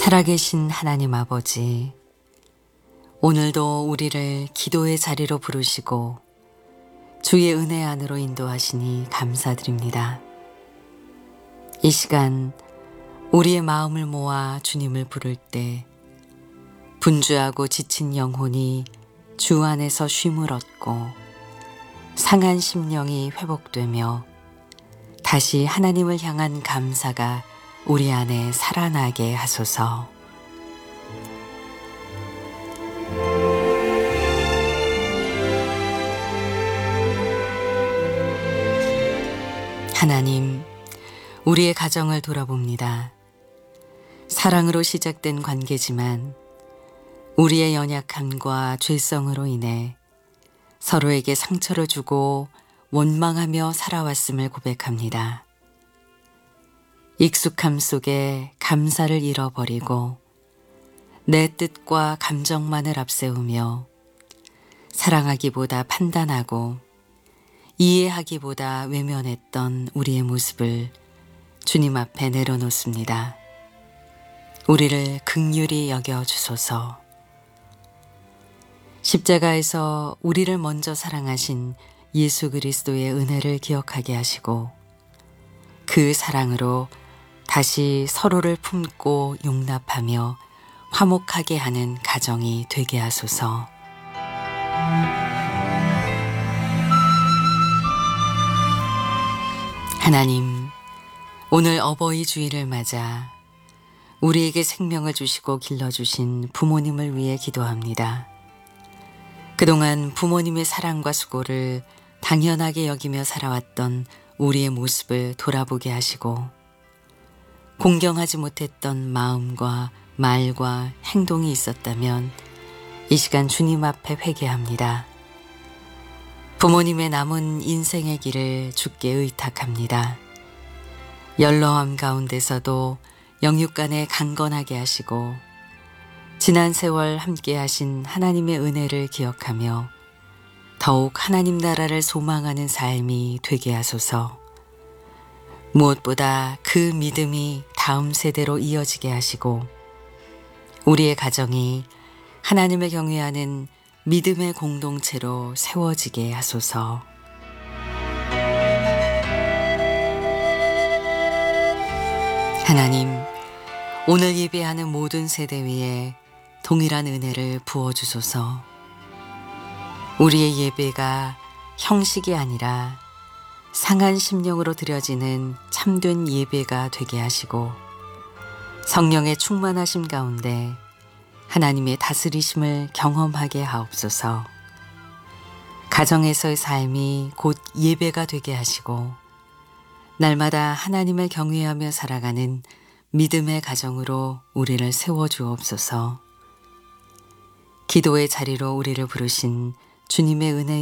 살아계신 하나님 아버지, 오늘도 우리를 기도의 자리로 부르시고 주의 은혜 안으로 인도하시니 감사드립니다. 이 시간 우리의 마음을 모아 주님을 부를 때 분주하고 지친 영혼이 주 안에서 쉼을 얻고 상한 심령이 회복되며 다시 하나님을 향한 감사가 우리 안에 살아나게 하소서. 하나님, 우리의 가정을 돌아봅니다. 사랑으로 시작된 관계지만 우리의 연약함과 죄성으로 인해 서로에게 상처를 주고 원망하며 살아왔음을 고백합니다. 익숙함 속에 감사를 잃어버리고 내 뜻과 감정만을 앞세우며 사랑하기보다 판단하고 이해하기보다 외면했던 우리의 모습을 주님 앞에 내려놓습니다. 우리를 긍휼히 여겨주소서. 십자가에서 우리를 먼저 사랑하신 예수 그리스도의 은혜를 기억하게 하시고 그 사랑으로 다시 서로를 품고 용납하며 화목하게 하는 가정이 되게 하소서. 하나님, 오늘 어버이 주일을 맞아 우리에게 생명을 주시고 길러주신 부모님을 위해 기도합니다. 그동안 부모님의 사랑과 수고를 당연하게 여기며 살아왔던 우리의 모습을 돌아보게 하시고 공경하지 못했던 마음과 말과 행동이 있었다면 이 시간 주님 앞에 회개합니다. 부모님의 남은 인생의 길을 주께 의탁합니다. 연로함 가운데서도 영육간에 강건하게 하시고 지난 세월 함께 하신 하나님의 은혜를 기억하며 더욱 하나님 나라를 소망하는 삶이 되게 하소서. 무엇보다 그 믿음이 다음 세대로 이어지게 하시고 우리의 가정이 하나님을 경외하는 믿음의 공동체로 세워지게 하소서. 하나님, 오늘 예배하는 모든 세대 위에 동일한 은혜를 부어주소서. 우리의 예배가 형식이 아니라 상한 심령으로 드려지는 참된 예배가 되게 하시고 성령의 충만하심 가운데 하나님의 다스리심을 경험하게 하옵소서. 가정에서의 삶이 곧 예배가 되게 하시고 날마다 하나님을 경외하며 살아가는 믿음의 가정으로 우리를 세워주옵소서. 기도의 자리로 우리를 부르신 주님의 은혜